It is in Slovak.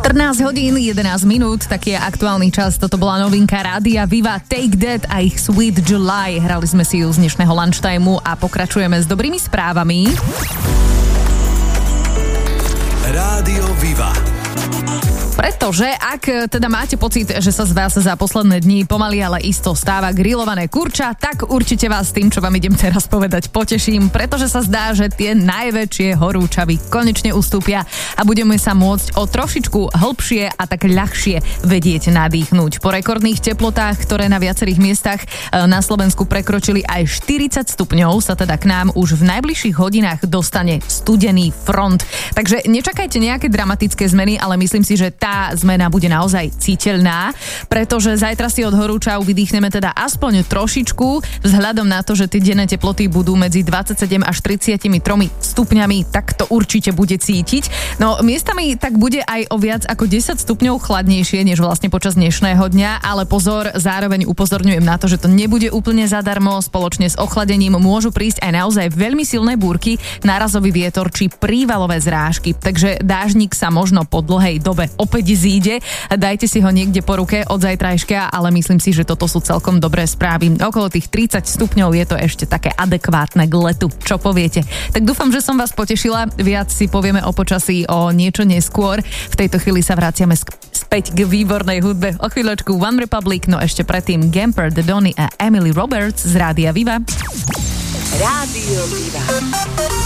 14 hodín, 11 minút, taký je aktuálny čas. Toto bola novinka Rádia Viva, Take That a ich Sweet July. Hrali sme si ju z dnešného lunchtimeu a pokračujeme s dobrými správami. Rádio Viva. Pretože ak teda máte pocit, že sa z vás za posledné dni pomaly, ale isto stáva grillované kurča, tak určite vás tým, čo vám idem teraz povedať, poteším, pretože sa zdá, že tie najväčšie horúčavy konečne ustúpia a budeme sa môcť o trošičku hlbšie a tak ľahšie vedieť nadýchnuť. Po rekordných teplotách, ktoré na viacerých miestach na Slovensku prekročili aj 40 stupňov, sa teda k nám už v najbližších hodinách dostane studený front. Takže nečakajte nejaké dramatické zmeny, ale myslím si, že tá zmena bude naozaj citeľná, pretože zajtra si od horúčav vydýchneme teda aspoň trošičku, vzhľadom na to, že tie denné teploty budú medzi 27 až 33 stupňami, tak to určite bude cítiť. No miestami tak bude aj o viac ako 10 stupňov chladnejšie, než vlastne počas dnešného dňa, ale pozor, zároveň upozorňujem na to, že to nebude úplne zadarmo, spoločne s ochladením môžu prísť aj naozaj veľmi silné búrky, nárazový vietor či prívalové zrážky, takže dážnik sa možno po dlhej dobe opäť zíde. Dajte si ho niekde po ruke od zajtrajška, ale myslím si, že toto sú celkom dobré správy. Okolo tých 30 stupňov je to ešte také adekvátne k letu. Čo poviete? Tak dúfam, že som vás potešila. Viac si povieme o počasí o niečo neskôr. V tejto chvíli sa vraciame späť k výbornej hudbe. O chvíľočku One Republic, no ešte predtým Gamper, The Donny a Emily Roberts z Rádia Viva. Rádio Viva.